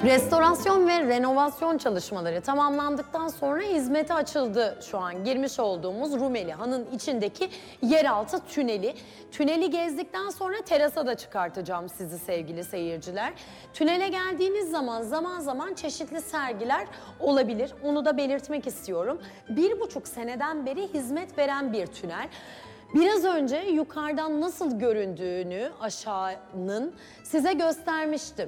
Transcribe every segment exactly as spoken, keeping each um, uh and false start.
Restorasyon ve renovasyon çalışmaları tamamlandıktan sonra hizmete açıldı şu an girmiş olduğumuz Rumeli Han'ın içindeki yeraltı tüneli. Tüneli gezdikten sonra terasa da çıkartacağım sizi sevgili seyirciler. Tünele geldiğiniz zaman zaman zaman çeşitli sergiler olabilir. Onu da belirtmek istiyorum. Bir buçuk seneden beri hizmet veren bir tünel. Biraz önce yukarıdan nasıl göründüğünü aşağının size göstermiştim.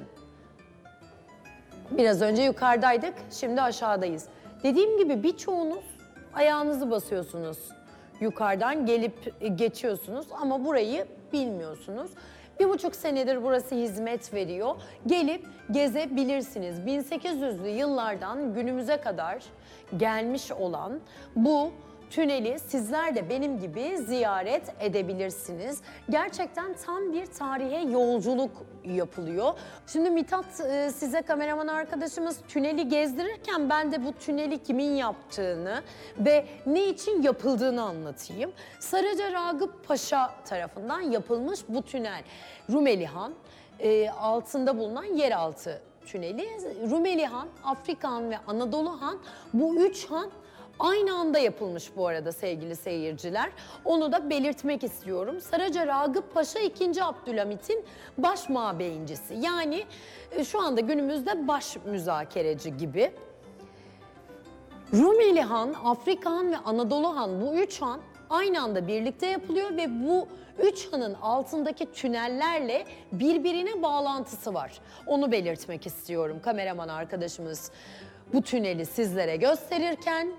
Biraz önce yukarıdaydık, şimdi aşağıdayız. Dediğim gibi birçoğunuz ayağınızı basıyorsunuz. Yukarıdan gelip geçiyorsunuz ama burayı bilmiyorsunuz. Bir buçuk senedir burası hizmet veriyor. Gelip gezebilirsiniz. bin sekiz yüzlü yıllardan günümüze kadar gelmiş olan bu tüneli sizler de benim gibi ziyaret edebilirsiniz. Gerçekten tam bir tarihe yolculuk yapılıyor. Şimdi Mithat size kameraman arkadaşımız tüneli gezdirirken ben de bu tüneli kimin yaptığını ve ne için yapıldığını anlatayım. Sarıca Ragıp Paşa tarafından yapılmış bu tünel. Rumeli Han altında bulunan yeraltı tüneli. Rumeli Han, Afrika Han ve Anadolu Han, bu üç han aynı anda yapılmış bu arada sevgili seyirciler. Onu da belirtmek istiyorum. Sarıca Ragıp Paşa ikinci. Abdülhamit'in baş mabeyincisi. Yani şu anda günümüzde baş müzakereci gibi. Rumeli Han, Afrika Han ve Anadolu Han, bu üç han aynı anda birlikte yapılıyor ve bu üç hanın altındaki tünellerle birbirine bağlantısı var. Onu belirtmek istiyorum. Kameraman arkadaşımız bu tüneli sizlere gösterirken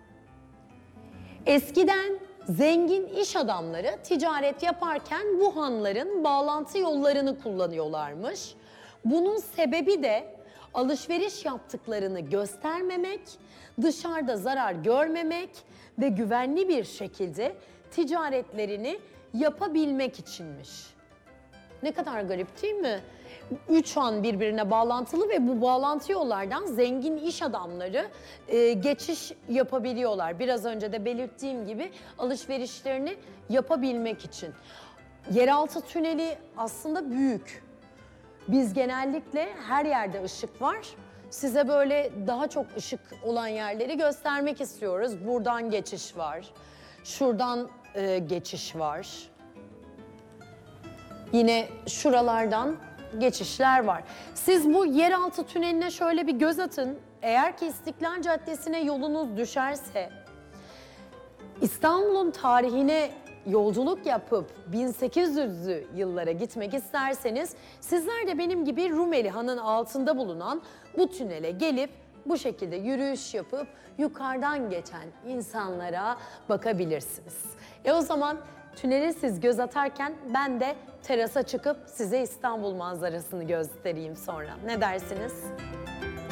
eskiden zengin iş adamları ticaret yaparken bu hanların bağlantı yollarını kullanıyorlarmış. Bunun sebebi de alışveriş yaptıklarını göstermemek, dışarıda zarar görmemek ve güvenli bir şekilde ticaretlerini yapabilmek içinmiş. Ne kadar garip değil mi? Üç han birbirine bağlantılı ve bu bağlantı yollardan zengin iş adamları e, geçiş yapabiliyorlar. Biraz önce de belirttiğim gibi alışverişlerini yapabilmek için. Yeraltı tüneli aslında büyük. Biz genellikle her yerde ışık var. Size böyle daha çok ışık olan yerleri göstermek istiyoruz. Buradan geçiş var. Şuradan e, geçiş var. Yine şuralardan geçişler var. Siz bu yeraltı tüneline şöyle bir göz atın. Eğer ki İstiklal Caddesi'ne yolunuz düşerse, İstanbul'un tarihine yolculuk yapıp bin sekiz yüzlü yıllara gitmek isterseniz, sizler de benim gibi Rumeli Han'ın altında bulunan bu tünele gelip bu şekilde yürüyüş yapıp yukarıdan geçen insanlara bakabilirsiniz. E o zaman tünele siz göz atarken ben de terasa çıkıp size İstanbul manzarasını göstereyim sonra. Ne dersiniz?